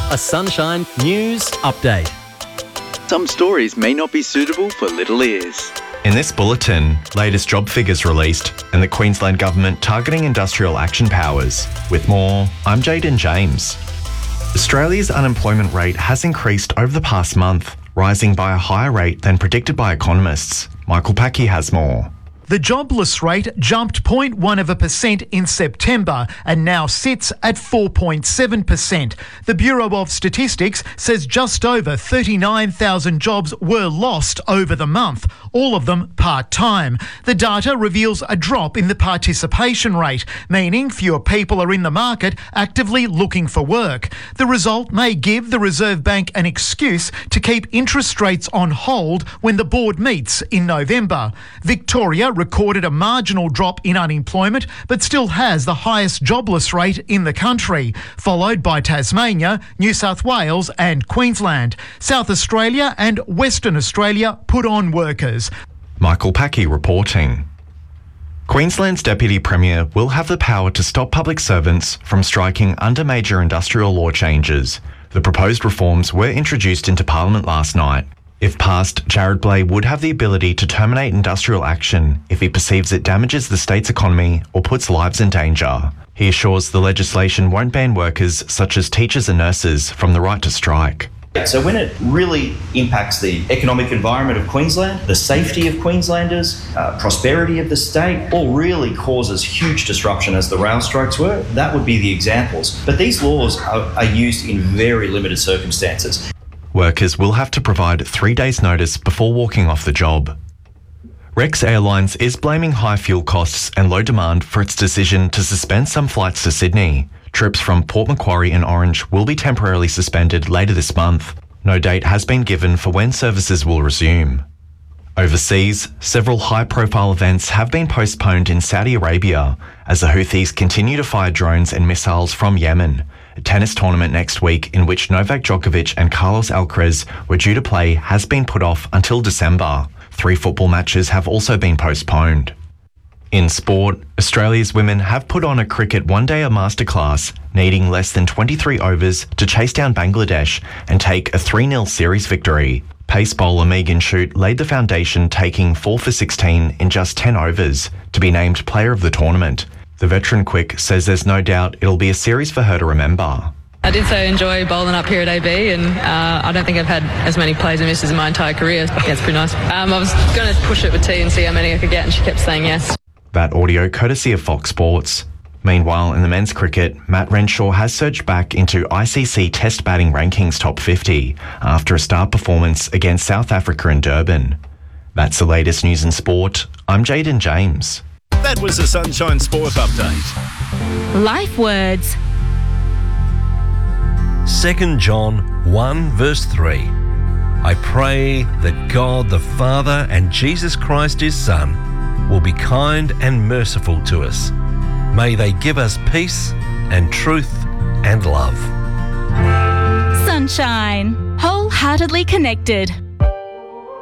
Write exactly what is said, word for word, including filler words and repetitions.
A Sunshine News Update. Some stories may not be suitable for little ears. In this bulletin, latest job figures released and the Queensland Government targeting industrial action powers. With more, I'm Jaden James. Australia's unemployment rate has increased over the past month, rising by a higher rate than predicted by economists. Michael Packy has more. The jobless rate jumped zero point one of a percent in September and now sits at four point seven percent. The Bureau of Statistics says just over thirty-nine thousand jobs were lost over the month, all of them part-time. The data reveals a drop in the participation rate, meaning fewer people are in the market actively looking for work. The result may give the Reserve Bank an excuse to keep interest rates on hold when the board meets in November. Victoria recorded a marginal drop in unemployment but still has the highest jobless rate in the country, followed by Tasmania, New South Wales and Queensland. South Australia and Western Australia put on workers. Michael Packy reporting. Queensland's Deputy Premier will have the power to stop public servants from striking under major industrial law changes. The proposed reforms were introduced into Parliament last night. If passed, Jared Blay would have the ability to terminate industrial action if he perceives it damages the state's economy or puts lives in danger. He assures the legislation won't ban workers such as teachers and nurses from the right to strike. So when it really impacts the economic environment of Queensland, the safety of Queenslanders, uh, prosperity of the state, or really causes huge disruption as the rail strikes were, that would be the examples. But these laws are, are used in very limited circumstances. Workers will have to provide three days' notice before walking off the job. Rex Airlines is blaming high fuel costs and low demand for its decision to suspend some flights to Sydney. Trips from Port Macquarie and Orange will be temporarily suspended later this month. No date has been given for when services will resume. Overseas, several high-profile events have been postponed in Saudi Arabia as the Houthis continue to fire drones and missiles from Yemen. A tennis tournament next week in which Novak Djokovic and Carlos Alcaraz were due to play has been put off until December. Three football matches have also been postponed. In sport, Australia's women have put on a cricket one-dayer masterclass, needing less than twenty-three overs to chase down Bangladesh and take a three nil series victory. Pace bowler Megan Shute laid the foundation, taking four for sixteen in just ten overs to be named player of the tournament. The veteran quick says there's no doubt it'll be a series for her to remember. I did so enjoy bowling up here at A B, and uh, I don't think I've had as many plays and misses in my entire career. Yeah, it's pretty nice. Um, I was going to push it with T and see how many I could get, and she kept saying yes. That audio courtesy of Fox Sports. Meanwhile, in the men's cricket, Matt Renshaw has surged back into I C C Test batting rankings top fifty after a star performance against South Africa in Durban. That's the latest news in sport. I'm Jaden James. That was a Sunshine Sport Update. Life words. Second John one verse three. I pray that God the Father and Jesus Christ his Son will be kind and merciful to us. May they give us peace and truth and love. Sunshine. Wholeheartedly connected.